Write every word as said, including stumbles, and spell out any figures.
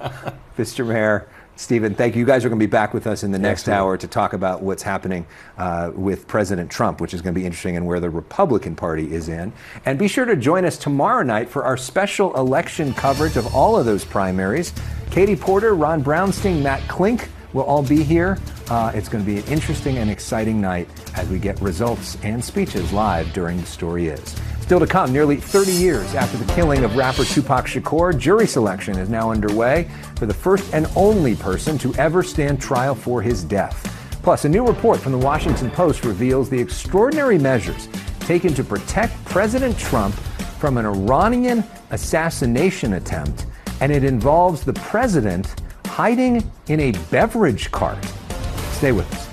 Mister Mayor, Stephen, thank you. You guys are going to be back with us in the next Absolutely. hour to talk about what's happening uh, with President Trump, which is going to be interesting, and where the Republican Party is in. And be sure to join us tomorrow night for our special election coverage of all of those primaries. Katie Porter, Ron Brownstein, Matt Klink will all be here. Uh, it's going to be an interesting and exciting night as we get results and speeches live during The Story Is. Still to come, nearly thirty years after the killing of rapper Tupac Shakur, jury selection is now underway for the first and only person to ever stand trial for his death. Plus, a new report from the Washington Post reveals the extraordinary measures taken to protect President Trump from an Iranian assassination attempt, and it involves the president hiding in a beverage cart. Stay with us.